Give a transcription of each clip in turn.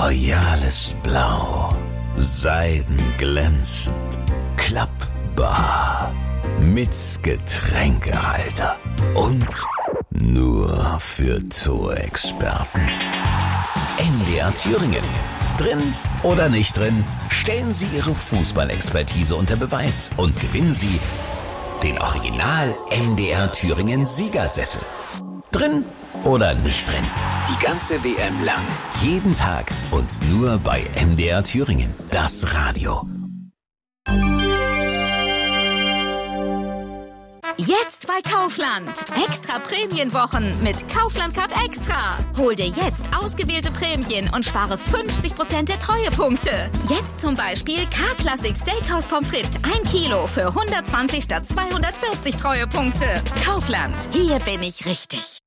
royales Blau, seidenglänzend, klappbar, mit Getränkehalter und nur für Zoo-Experten. MDR Thüringen. Drin oder nicht drin, stellen Sie Ihre Fußballexpertise unter Beweis und gewinnen Sie den Original MDR Thüringen Siegersessel. Drin oder nicht drin, die ganze WM lang, jeden Tag und nur bei MDR Thüringen, das Radio. Jetzt bei Kaufland. Extra Prämienwochen mit Kaufland Card Extra. Hol dir jetzt ausgewählte Prämien und spare 50% der Treuepunkte. Jetzt zum Beispiel K-Classic Steakhouse Pommes frites 1 Kilo für 120 statt 240 Treuepunkte. Kaufland, hier bin ich richtig.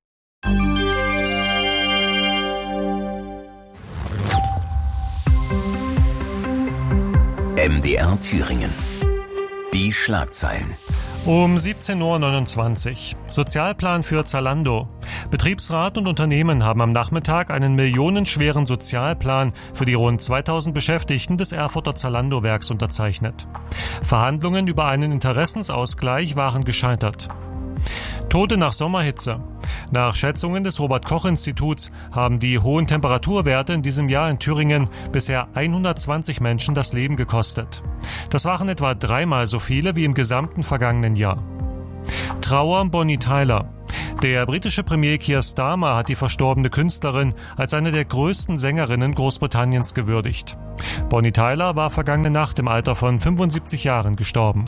MDR Thüringen. Die Schlagzeilen. Um 17.29 Uhr. Sozialplan für Zalando. Betriebsrat und Unternehmen haben am Nachmittag einen millionenschweren Sozialplan für die rund 2000 Beschäftigten des Erfurter Zalando-Werks unterzeichnet. Verhandlungen über einen Interessensausgleich waren gescheitert. Tote nach Sommerhitze. Nach Schätzungen des Robert-Koch-Instituts haben die hohen Temperaturwerte in diesem Jahr in Thüringen bisher 120 Menschen das Leben gekostet. Das waren etwa 3-mal so viele wie im gesamten vergangenen Jahr. Trauer um Bonnie Tyler. Der britische Premier Keir Starmer hat die verstorbene Künstlerin als eine der größten Sängerinnen Großbritanniens gewürdigt. Bonnie Tyler war vergangene Nacht im Alter von 75 Jahren gestorben.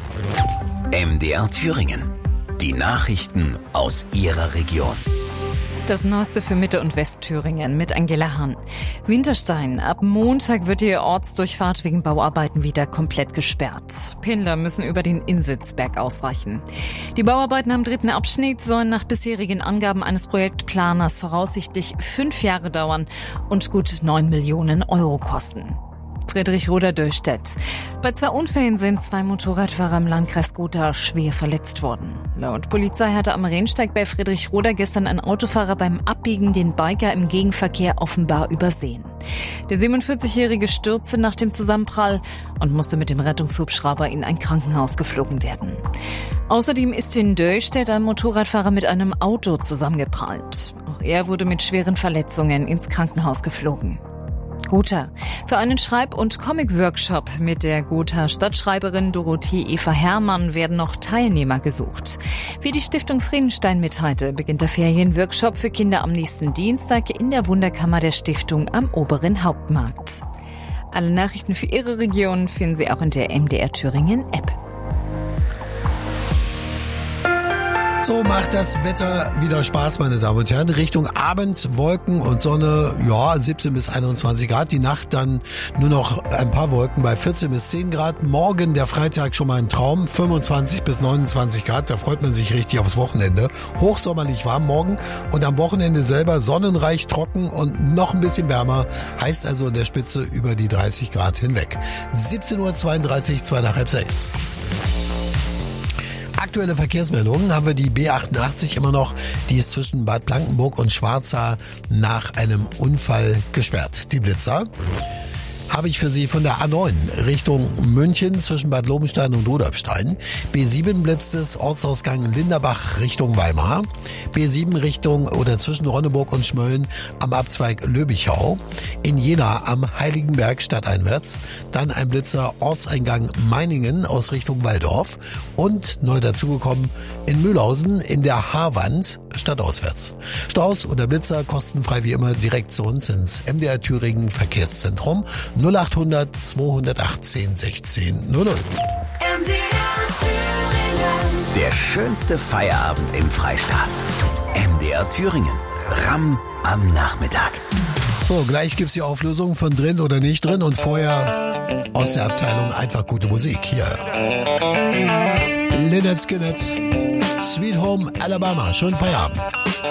MDR Thüringen. Die Nachrichten aus Ihrer Region. Das Neueste für Mitte- und Westthüringen mit Angela Hahn. Winterstein. Ab Montag wird die Ortsdurchfahrt wegen Bauarbeiten wieder komplett gesperrt. Pendler müssen über den Insitzberg ausweichen. Die Bauarbeiten am 3. Abschnitt sollen nach bisherigen Angaben eines Projektplaners voraussichtlich 5 Jahre dauern und gut 9 Millionen Euro kosten. Friedrich-Roda-Döllstedt. Bei 2 Unfällen sind 2 Motorradfahrer im Landkreis Gotha schwer verletzt worden. Laut Polizei hatte am Rennsteig bei Friedrich-Roda gestern ein Autofahrer beim Abbiegen den Biker im Gegenverkehr offenbar übersehen. Der 47-Jährige stürzte nach dem Zusammenprall und musste mit dem Rettungshubschrauber in ein Krankenhaus geflogen werden. Außerdem ist in Döllstedt ein Motorradfahrer mit einem Auto zusammengeprallt. Auch er wurde mit schweren Verletzungen ins Krankenhaus geflogen. Gotha. Für einen Schreib- und Comic-Workshop mit der Gotha Stadtschreiberin Dorothee Eva Herrmann werden noch Teilnehmer gesucht. Wie die Stiftung Friedenstein mitteilte, beginnt der Ferienworkshop für Kinder am nächsten Dienstag in der Wunderkammer der Stiftung am Oberen Hauptmarkt. Alle Nachrichten für Ihre Region finden Sie auch in der MDR Thüringen App. So macht das Wetter wieder Spaß, meine Damen und Herren. Richtung Abend, Wolken und Sonne, ja, 17 bis 21 Grad. Die Nacht dann nur noch ein paar Wolken bei 14 bis 10 Grad. Morgen, der Freitag, schon mal ein Traum, 25 bis 29 Grad. Da freut man sich richtig aufs Wochenende. Hochsommerlich warm morgen und am Wochenende selber sonnenreich, trocken und noch ein bisschen wärmer. Heißt also in der Spitze über die 30 Grad hinweg. 17.32 Uhr, 5:55. Aktuelle Verkehrsmeldungen haben wir die B88 immer noch. Die ist zwischen Bad Blankenburg und Schwarza nach einem Unfall gesperrt. Die Blitzer habe ich für Sie von der A9 Richtung München zwischen Bad Lobenstein und Rudolfstein. B7 blitzt es, Ortsausgang Linderbach Richtung Weimar. B7 Richtung oder zwischen Ronneburg und Schmölln am Abzweig Löbichau. In Jena am Heiligenberg stadteinwärts. Dann ein Blitzer Ortseingang Meiningen aus Richtung Walldorf. Und neu dazugekommen in Mühlhausen in der Haarwand stadtauswärts. Staus oder Blitzer kostenfrei wie immer direkt zu uns ins MDR Thüringen Verkehrszentrum 0800 218 16 00. Der schönste Feierabend im Freistaat. MDR Thüringen. Ramm am Nachmittag. So, gleich gibt's die Auflösung von drin oder nicht drin und vorher aus der Abteilung einfach gute Musik. Hier. Lynyrd Skynyrd, Sweet Home Alabama. Schönen Feierabend.